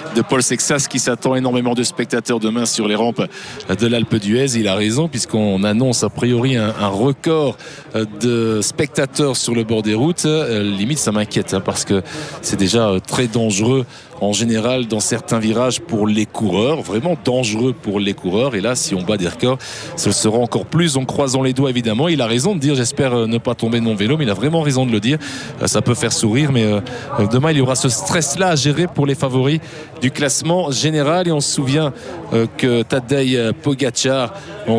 de Paul Sexas qui s'attend énormément de spectateurs demain sur les rampes de l'Alpe d'Huez. Il a raison puisqu'on annonce a priori un record de spectateurs sur le bord des routes. Limite ça m'inquiète parce que c'est déjà très dangereux en général dans certains virages pour les coureurs, vraiment dangereux pour les coureurs, et là si on bat des records ce sera encore plus, en croisant les doigts évidemment. Il a raison de dire j'espère ne pas tomber de mon vélo, mais il a vraiment raison de le dire, ça peut faire sourire, mais demain il y aura ce stress là à gérer pour les favoris du classement général. Et on se souvient que Tadej Pogačar en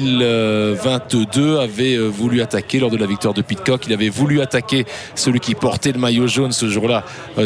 2022 avait voulu attaquer lors de la victoire de Pidcock, il avait voulu attaquer celui qui portait le maillot jaune ce jour-là,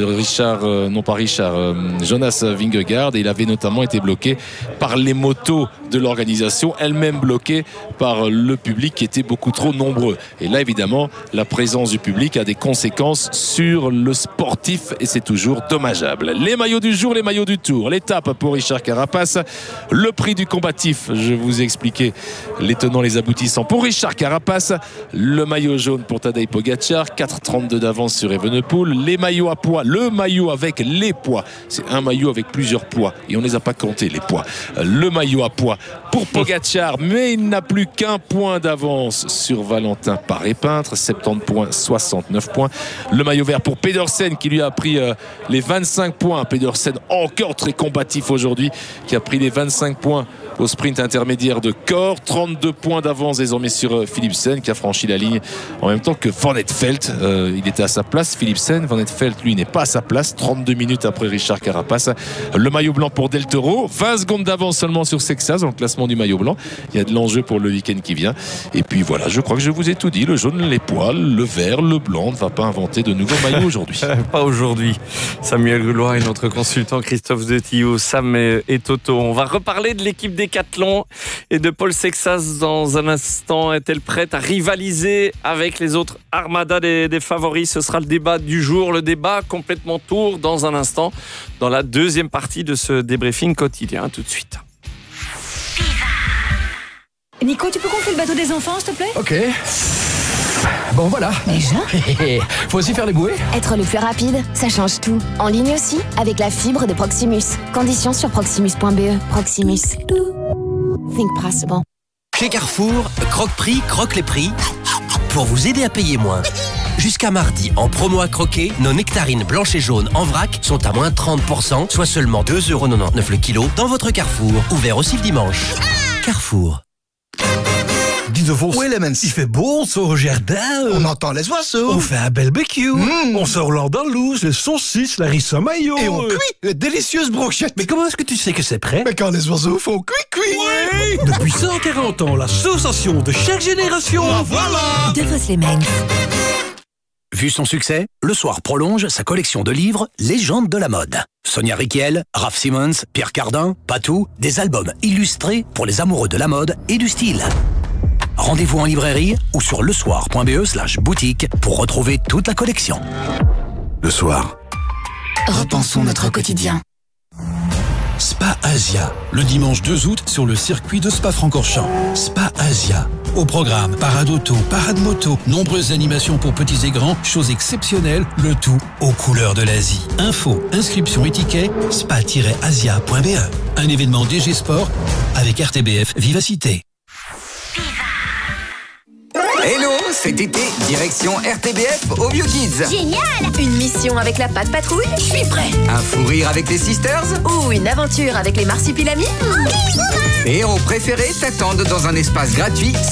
Jonas Vingegaard, et il avait notamment été bloqué par les motos de l'organisation, elles-mêmes bloquées par le public qui était beaucoup trop nombreux. Et là évidemment la présence du public a des conséquences sur le sportif et c'est toujours dommageable. Les maillots du jour, les maillots du tour, l'étape pour Richard Carapace, le prix du combatif, je vous ai expliqué les tenants les aboutissants pour Richard Carapace, le maillot jaune pour Tadej Pogačar, 4,32 d'avance sur Evenepoel, les maillots à poids, le maillot avec les poids, c'est un maillot avec plusieurs poids et on ne les a pas comptés les poids, le maillot à poids pour Pogačar, mais il n'a plus qu'un point d'avance sur Valentin Paré-Peintre, 70 points, 69 points. Le maillot vert pour Pedersen qui lui a pris les 25 points. Pedersen encore très combatif aujourd'hui, qui a pris les 25 points au sprint intermédiaire de Corps. 32 points d'avance désormais sur Philipsen qui a franchi la ligne en même temps que Van Eetvelt. Il était à sa place, Philipsen. Van Eetvelt lui n'est pas à sa place, 32 minutes après Richard Carapace. Le maillot blanc pour Del Toro, 20 secondes d'avance seulement sur Sexas dans le classement du maillot blanc. Il y a de l'enjeu pour le week-end qui vient. Et puis voilà, je crois que je vous ai tout dit, le jaune, les poils, le vert, le blanc. On ne va pas inventer de nouveaux maillots aujourd'hui. Pas aujourd'hui. Samuel Goulois et notre consultant Christophe Detillot, Sam et Toto. On va reparler de l'équipe Décathlon et de Paul Sexas dans un instant. Est-elle prête à rivaliser avec les autres armadas des favoris? Ce sera le débat du jour, le débat complètement tour dans un instant, dans la deuxième partie de ce débriefing quotidien. Tout de suite. Nico, tu peux gonfler le bateau des enfants, s'il te plaît? Ok. Bon, voilà. Déjà? Faut aussi faire les bouées. Être le plus rapide, ça change tout. En ligne aussi, avec la fibre de Proximus. Conditions sur proximus.be. Proximus. Think possible. Chez Carrefour, Croque-Prix croque les prix pour vous aider à payer moins. Jusqu'à mardi, en promo à croquer, nos nectarines blanches et jaunes en vrac sont à moins 30%, soit seulement 2,99€ le kilo dans votre Carrefour. Ouvert aussi le dimanche. Carrefour. Dis de Vos, Oui, Lemons. il fait beau, on sort au jardin. On entend les oiseaux. On fait un barbecue. On sort l'andalouse, les saucisses, la rissa mayo. Et on cuit les délicieuses brochettes. Mais comment est-ce que tu sais que c'est prêt? Mais quand les oiseaux font cuit-cuit. Oui. Depuis 140 ans, l'association de chaque génération. Voilà. De Vos les Mains. Vu son succès, Le Soir prolonge sa collection de livres Légendes de la mode. Sonia Rykiel, Raph Simons, Pierre Cardin, Patou, des albums illustrés pour les amoureux de la mode et du style. Rendez-vous en librairie ou sur lesoir.be/boutique pour retrouver toute la collection. Le Soir. Repensons notre quotidien. Spa Asia, le dimanche 2 août sur le circuit de Spa-Francorchamps. Spa Asia. Au programme, parade auto, parade moto, nombreuses animations pour petits et grands, choses exceptionnelles, le tout aux couleurs de l'Asie. Info, inscription et ticket, spa-asia.be. Un événement DG Sport avec RTBF Vivacité. Hello, cet été, direction RTBF au BioKids. Génial! Une mission avec la Patte Patrouille? Je suis prêt! Un fou rire avec les Sisters. Ou une aventure avec les Marsupilamis? Tes héros préférés t'attendent dans un espace gratuit